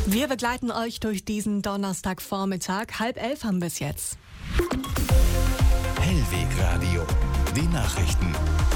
Wir begleiten euch durch diesen Donnerstagvormittag. 10:30 haben wir es jetzt. Hellwegradio, die Nachrichten.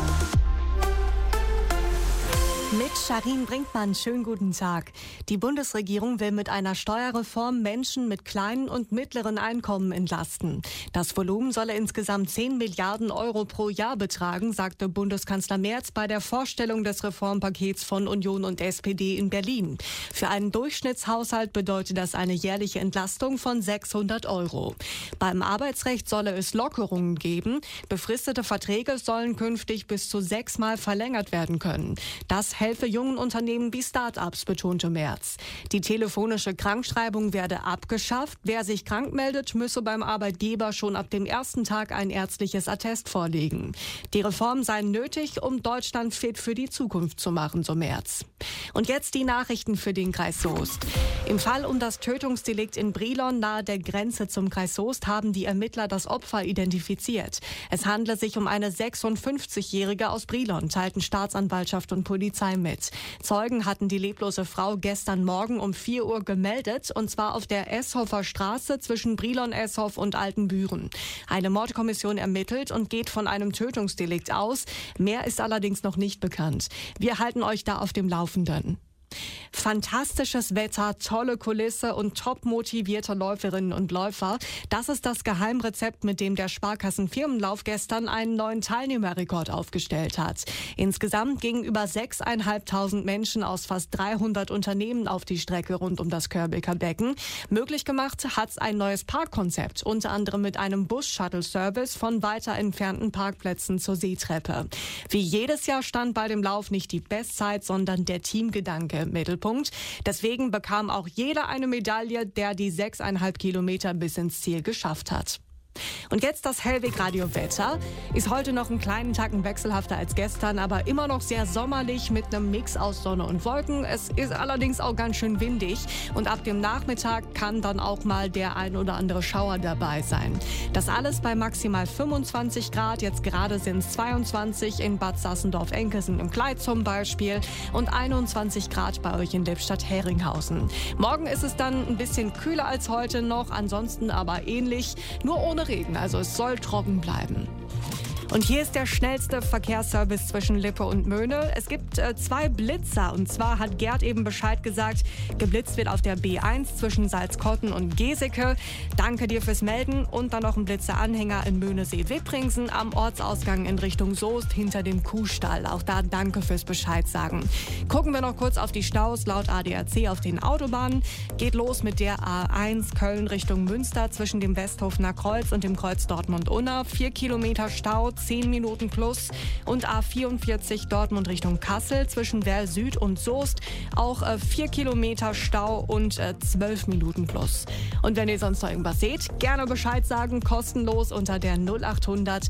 Mit Sharin Brinkmann, schönen guten Tag. Die Bundesregierung will mit einer Steuerreform Menschen mit kleinen und mittleren Einkommen entlasten. Das Volumen solle insgesamt 10 Milliarden Euro pro Jahr betragen, sagte Bundeskanzler Merz bei der Vorstellung des Reformpakets von Union und SPD in Berlin. Für einen Durchschnittshaushalt bedeutet das eine jährliche Entlastung von 600 Euro. Beim Arbeitsrecht solle es Lockerungen geben. Befristete Verträge sollen künftig bis zu 6-mal verlängert werden können. Das helfe jungen Unternehmen wie Start-ups, betonte Merz. Die telefonische Krankschreibung werde abgeschafft. Wer sich krank meldet, müsse beim Arbeitgeber schon ab dem ersten Tag ein ärztliches Attest vorlegen. Die Reform sei nötig, um Deutschland fit für die Zukunft zu machen, so Merz. Und jetzt die Nachrichten für den Kreis Soest. Im Fall um das Tötungsdelikt in Brilon nahe der Grenze zum Kreis Soest haben die Ermittler das Opfer identifiziert. Es handle sich um eine 56-Jährige aus Brilon, teilten Staatsanwaltschaft und Polizei mit. Zeugen hatten die leblose Frau gestern Morgen um 4 Uhr gemeldet, und zwar auf der Eshofer Straße zwischen Brilon-Eshof und Altenbüren. Eine Mordkommission ermittelt und geht von einem Tötungsdelikt aus. Mehr ist allerdings noch nicht bekannt. Wir halten euch da auf dem Laufenden. Fantastisches Wetter, tolle Kulisse und top motivierte Läuferinnen und Läufer. Das ist das Geheimrezept, mit dem der Sparkassen-Firmenlauf gestern einen neuen Teilnehmerrekord aufgestellt hat. Insgesamt gingen über 6.500 Menschen aus fast 300 Unternehmen auf die Strecke rund um das Körbeker Becken. Möglich gemacht hat's ein neues Parkkonzept, unter anderem mit einem Bus-Shuttle-Service von weiter entfernten Parkplätzen zur Seetreppe. Wie jedes Jahr stand bei dem Lauf nicht die Bestzeit, sondern der Teamgedanke im Mittelpunkt. Deswegen bekam auch jeder eine Medaille, der die 6,5 Kilometer bis ins Ziel geschafft hat. Und jetzt das Hellwegradio-Wetter. Ist heute noch einen kleinen Tacken wechselhafter als gestern, aber immer noch sehr sommerlich mit einem Mix aus Sonne und Wolken. Es ist allerdings auch ganz schön windig und ab dem Nachmittag kann dann auch mal der ein oder andere Schauer dabei sein. Das alles bei maximal 25 Grad. Jetzt gerade sind es 22 in Bad Sassendorf-Enkesen im Kleid zum Beispiel und 21 Grad bei euch in Lippstadt-Heringhausen. Morgen ist es dann ein bisschen kühler als heute noch, ansonsten aber ähnlich, nur ohne Regen, also es soll trocken bleiben. Und hier ist der schnellste Verkehrsservice zwischen Lippe und Möhne. Es gibt 2 Blitzer, und zwar hat Gerd eben Bescheid gesagt, geblitzt wird auf der B1 zwischen Salzkotten und Geseke. Danke dir fürs Melden. Und dann noch ein Blitzeranhänger in Möhnesee-Wippringsen am Ortsausgang in Richtung Soest hinter dem Kuhstall. Auch da danke fürs Bescheid sagen. Gucken wir noch kurz auf die Staus laut ADAC auf den Autobahnen. Geht los mit der A1 Köln Richtung Münster zwischen dem Westhofener Kreuz und dem Kreuz Dortmund-Unna. 4 Kilometer Stau, 10 Minuten plus, und A44 Dortmund Richtung Kassel zwischen Werl Süd und Soest auch 4 Kilometer Stau und 12 Minuten plus. Und wenn ihr sonst noch irgendwas seht, gerne Bescheid sagen, kostenlos unter der 0800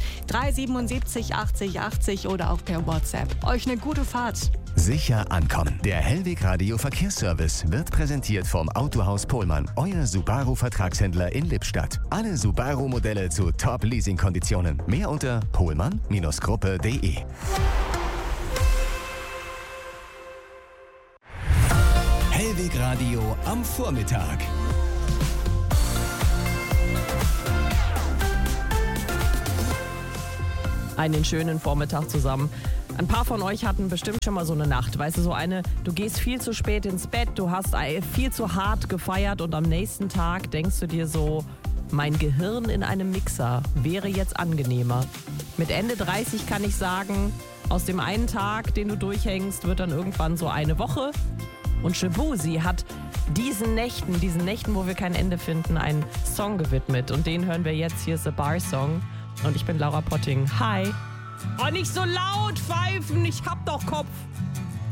377 80 80 oder auch per WhatsApp. Euch eine gute Fahrt. Sicher ankommen. Der Hellwegradio Verkehrsservice wird präsentiert vom Autohaus Pohlmann, euer Subaru-Vertragshändler in Lippstadt. Alle Subaru-Modelle zu Top-Leasing-Konditionen. Mehr unter pohlmann-gruppe.de. Hellwegradio am Vormittag. Einen schönen Vormittag zusammen. Ein paar von euch hatten bestimmt schon mal so eine Nacht. Weißt du, so eine, du gehst viel zu spät ins Bett, du hast viel zu hart gefeiert und am nächsten Tag denkst du dir so, mein Gehirn in einem Mixer wäre jetzt angenehmer. Mit Ende 30 kann ich sagen, aus dem einen Tag, den du durchhängst, wird dann irgendwann so eine Woche. Und Shabuzi hat diesen Nächten, wo wir kein Ende finden, einen Song gewidmet. Und den hören wir jetzt. Hier ist The Bar Song. Und ich bin Laura Potting. Hi. Oh, nicht so laut pfeifen, ich hab doch Kopf.